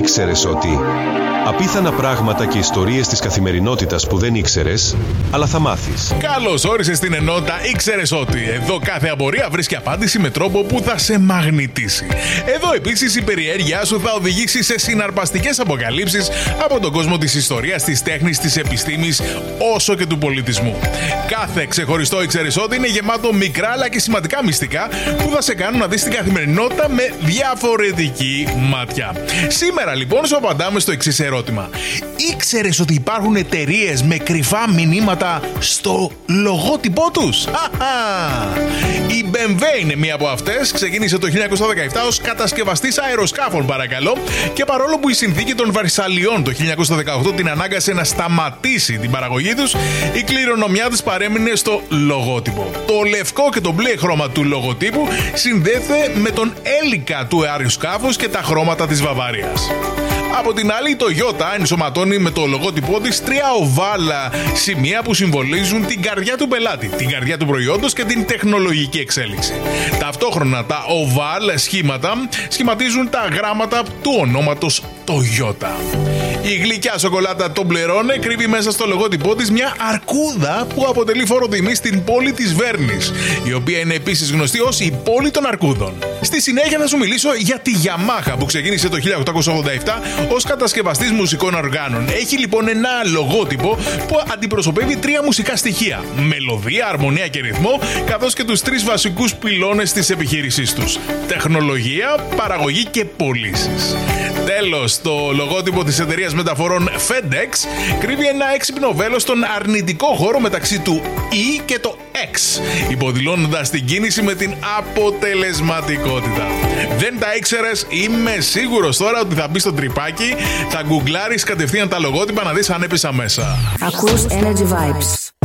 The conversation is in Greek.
Ήξερες ότι... Απίθανα πράγματα και ιστορίες της καθημερινότητας που δεν ήξερες, αλλά θα μάθεις. Καλώς όρισες στην ενότητα Ήξερες ότι. Εδώ κάθε απορία βρίσκει απάντηση με τρόπο που θα σε μαγνητήσει. Εδώ επίσης η περιέργειά σου θα οδηγήσει σε συναρπαστικές αποκαλύψεις από τον κόσμο της ιστορίας, της τέχνης, της επιστήμης, όσο και του πολιτισμού. Κάθε ξεχωριστό Ήξερες ότι είναι γεμάτο μικρά αλλά και σημαντικά μυστικά που θα σε κάνουν να δεις την καθημερινότητα με διαφορετική ματιά. Σήμερα λοιπόν σου απαντάμε στο εξής ερώτημα. Ήξερες ότι υπάρχουν εταιρείες με κρυφά μηνύματα στο λογότυπό τους? Η BMW είναι μία από αυτές. Ξεκίνησε το 1917 ως κατασκευαστής αεροσκάφων, παρακαλώ, και παρόλο που η συνθήκη των Βαρσαλιών το 1918 την ανάγκασε να σταματήσει την παραγωγή τους, η κληρονομιά της παρέμεινε στο λογότυπο. Το λευκό και το μπλε χρώμα του λογοτύπου συνδέεται με τον έλικα του αεροσκάφους και τα χρώματα της Βαβαρίας. Από την άλλη, το Toyota ενσωματώνει με το λογότυπό της τρία οβάλα σημεία που συμβολίζουν την καρδιά του πελάτη, την καρδιά του προϊόντος και την τεχνολογική εξέλιξη. Ταυτόχρονα, τα οβάλ σχήματα σχηματίζουν τα γράμματα του ονόματος Toyota. Η γλυκιά σοκολάτα Toblerone κρύβει μέσα στο λογότυπό της μια αρκούδα που αποτελεί φόρο τιμή στην πόλη της Βέρνης, η οποία είναι επίσης γνωστή ως η πόλη των αρκούδων. Στη συνέχεια θα σου μιλήσω για τη Yamaha που ξεκίνησε το 1887 ως κατασκευαστής μουσικών οργάνων. Έχει λοιπόν ένα λογότυπο που αντιπροσωπεύει τρία μουσικά στοιχεία: μελωδία, αρμονία και ρυθμό, καθώς και τους τρεις βασικούς πυλώνες της επιχείρησής τους: τεχνολογία, παραγωγή και πωλήσεις. Τέλος, το λογότυπο της εταιρείας μεταφορών FedEx κρύβει ένα έξυπνο βέλος στον αρνητικό χώρο μεταξύ του E και το X, υποδηλώνοντας την κίνηση με την αποτελεσματικότητα. Δεν τα ήξερες? Είμαι σίγουρος τώρα ότι θα μπεις στο τρυπάκι, θα γκουγκλάρεις κατευθείαν τα λογότυπα να δεις αν έπεσα μέσα. Ακούς Energy Vibes.